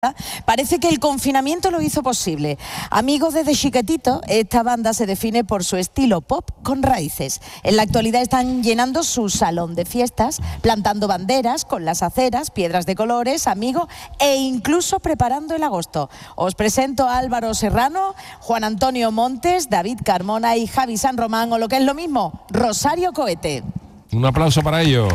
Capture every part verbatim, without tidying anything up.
Parece que el confinamiento lo hizo posible. Amigos desde chiquitito, esta banda se define por su estilo pop con raíces. En la actualidad están llenando su salón de fiestas, plantando banderas con las aceras, piedras de colores, amigos e incluso preparando el agosto. Os presento a Álvaro Serrano, Juan Antonio Montes, David Carmona y Javi San Román, o lo que es lo mismo, Rosario Cohete. Un aplauso para ellos.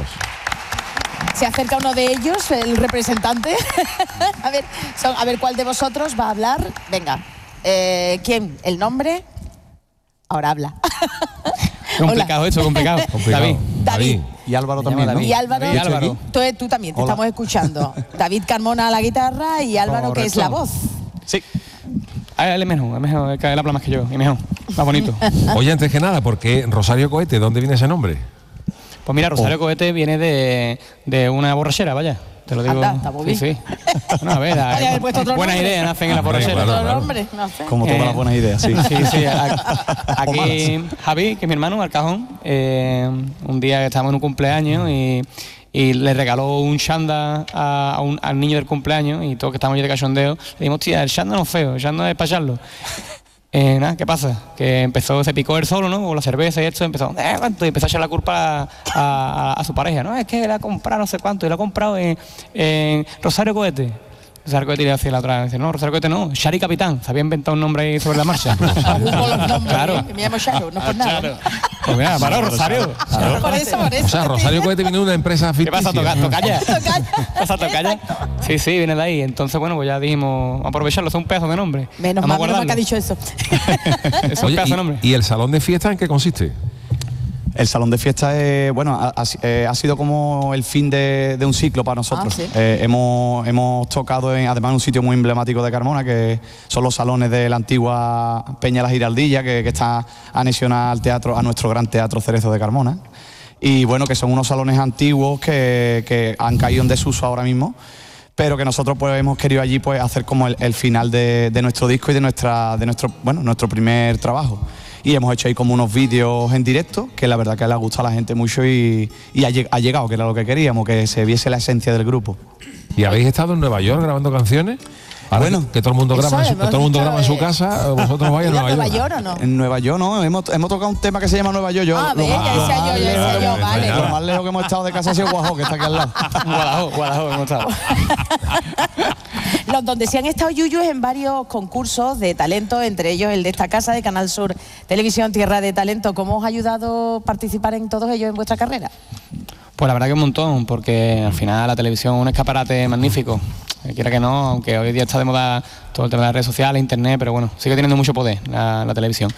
Se acerca uno de ellos, el representante. a ver, son, a ver cuál de vosotros va a hablar. Venga, eh, ¿quién? ¿El nombre? Ahora habla. Complicado esto, complicado. complicado. David. David. Y Álvaro también, ¿no? Y Álvaro, David, Álvaro. Tú, tú también, te Hola. estamos escuchando. David Carmona a la guitarra y Álvaro, Correcto. que es la voz. Sí. A él es mejor, es mejor, él habla más que yo, y mejor, más bonito. Oye, antes que nada, ¿por qué Rosario Cohete? ¿Dónde viene ese nombre? Pues mira, Rosario Cohete viene de, de una borrachera, vaya. Te lo digo. Anda, está muy sí, bien. sí. Bueno, a ver, Podría haber puesto otro buenas nombre. ideas nacen en la Hombre, borrachera. claro, Otro claro. nombre, no sé. Como todas Eh, las buenas ideas, sí. Sí, sí. a- Aquí Javi, que es mi hermano, al cajón, eh, un día que estábamos en un cumpleaños y, y le regaló un chándal a, a un, al niño del cumpleaños y todos que estábamos allí de cachondeo, le dijimos, tía, el chándal no es feo, el chándal es para echarlo. Eh, nada, ¿qué pasa? Que empezó, se picó él solo, ¿no? Con la cerveza y esto, empezó, eh, ¿cuánto? Y empezó a echar la culpa a, a, a su pareja, ¿no? Es que la ha comprado no sé cuánto, y la ha comprado en, en Rosario Cohete. Rosario Cohete le decía la otra, dice, no, Rosario Cohete no, Shari Capitán, se había inventado un nombre ahí sobre la marcha. Aún con los nombres, Claro. ¿eh? Me llamo Sharon, no por nada. Claro. Pues mira, para Rosario. Por eso, por eso. O sea, Rosario Cohete viene de una empresa ¿Qué ficticia. pasa, toca, tocaya? Tocaya. ¿Qué pasa, tocaya? Sí, sí, viene de ahí. Entonces, bueno, pues ya dijimos, vamos a aprovecharlo, es un pedazo de nombre. Menos Vamos mal, a menos mal que ha guardarlo. dicho eso. Es un Oye, pedazo de nombre. ¿y, ¿y el salón de fiesta en qué consiste? El salón de fiesta es, bueno, ha, ha- eh, ha sido como el fin de, de un ciclo para nosotros. Ah, sí. Eh, hemos, hemos tocado en, además en un sitio muy emblemático de Carmona, que son los salones de la antigua Peña La Giraldilla, que, que está anexionada al teatro, a nuestro gran teatro Cerezo de Carmona. Y bueno, que son unos salones antiguos que, que han caído en desuso ahora mismo, pero que nosotros pues hemos querido allí pues hacer como el, el final de, de nuestro disco y de nuestra de nuestro bueno nuestro primer trabajo. Y hemos hecho ahí como unos vídeos en directo, que la verdad que le ha gustado a la gente mucho y, y ha, lleg- ha llegado, que era lo que queríamos, que se viese la esencia del grupo. ¿Y habéis estado en Nueva York grabando canciones? Ahora Bueno, que, que todo el mundo eso graba, en su, hemos que todo el mundo visto, graba en su eh, casa, vosotros vais a ¿Ir a Nueva Nueva York. York o no? En Nueva York, ¿no? Hemos, hemos tocado un tema que se llama Nueva York. Yo, Ah, lo ve, más- ya decía yo, ya decía yo, vale. Lo más lejos que hemos estado de casa ha sido Guajó, que está aquí al lado. Guadalajara, Guadalajara, hemos estado. Los donde se han estado yuyos en varios concursos de talento, entre ellos el de esta casa de Canal Sur Televisión Tierra de Talento. ¿Cómo os ha ayudado participar en todos ellos en vuestra carrera? Pues la verdad que un montón, porque al final la televisión es un escaparate magnífico. Eh, Quiera que no, aunque hoy día está de moda todo el tema de las redes sociales, internet, pero bueno, sigue teniendo mucho poder la, la televisión.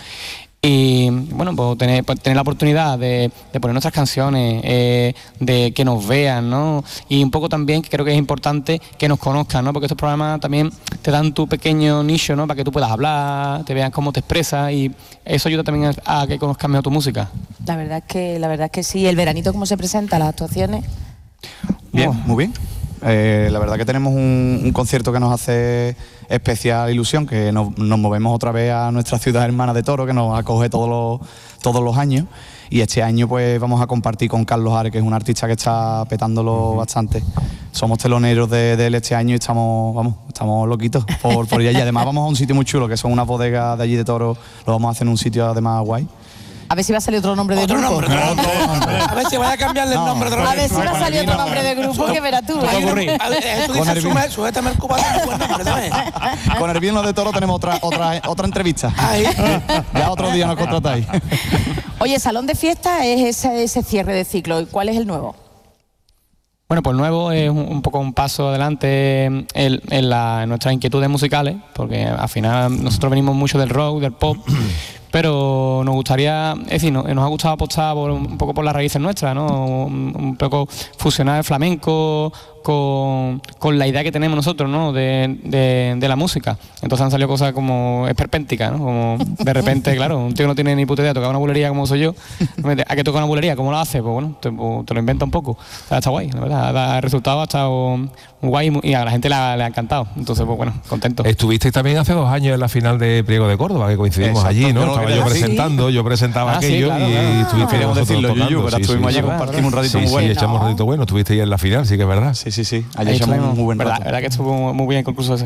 Y bueno, pues tener, pues tener la oportunidad de, de poner nuestras canciones, eh, de que nos vean, ¿no? Y un poco también, que creo que es importante, que nos conozcan, ¿no? Porque estos programas también te dan tu pequeño nicho, ¿no? Para que tú puedas hablar, te vean cómo te expresas y eso ayuda también a, a que conozcan mejor tu música. La verdad es que, la verdad es que sí. ¿El veranito cómo se presenta, las actuaciones? Bien, Oh. muy bien. Eh, la verdad que tenemos un, un concierto que nos hace especial ilusión, que nos, nos movemos otra vez a nuestra ciudad hermana de Toro, que nos acoge todos los, todos los años. Y este año pues vamos a compartir con Carlos Ares, que es un artista que está petándolo bastante. Somos teloneros de, de él este año y estamos, vamos, estamos loquitos por, por ir allí. Además vamos a un sitio muy chulo, que son unas bodegas de allí de Toro. Lo vamos a hacer en un sitio además guay. A ver si va a salir otro nombre de Otro grupo. nombre, otro nombre. A ver si vaya a cambiarle el No. nombre otra A vez. ver si va a salir otro nombre de grupo, que verás tú. ¿Qué ¿eh? ocurre? A ver, eh, tú Con dices, Ervin. "Suma- súbeteme el cubano, buen nombre, ¿sabes?". Con el vino de Toro tenemos otra, otra, otra entrevista. Ahí. Ya otro día nos contratáis. Oye, salón de fiesta es ese, ese cierre de ciclo. ¿Y cuál es el nuevo? Bueno, pues el nuevo es un, un poco un paso adelante en, en la- en nuestras inquietudes musicales, porque al final nosotros venimos mucho del rock, del pop, pero nos gustaría, es decir, nos, nos ha gustado apostar por, un poco por las raíces nuestras, ¿no? Un, un poco fusionar el flamenco con, con la idea que tenemos nosotros, ¿no? De, de, de la música. Entonces han salido cosas como esperpénticas, ¿no? Como de repente, claro, un tío no tiene ni puta idea de tocar una bulería como soy yo. ¿A qué toca una bulería? ¿Cómo lo hace? Pues bueno, te, pues, te lo inventa un poco. O sea, está guay, la verdad. El resultado ha estado muy guay y muy- y a la gente le ha, le ha encantado. Entonces, pues bueno, contento. Estuvisteis también hace dos años en la final de Priego de Córdoba, que coincidimos Exacto, allí, ¿no? yo lo Estabais estaba yo ¿verdad? presentando, yo presentaba Ah, sí, aquello claro, y claro. estuviste Queríamos nosotros decirlo, tocando, Yuyu, pero sí, estuvimos sí, allí, sí. compartimos un ratito Sí, muy sí, bueno. echamos un ratito bueno, estuviste ahí en la final, sí que es verdad. Sí, sí, sí. Allí Ahí echamos estuvimos. un muy buen verdad, rato. verdad que estuvo muy bien el concurso ese.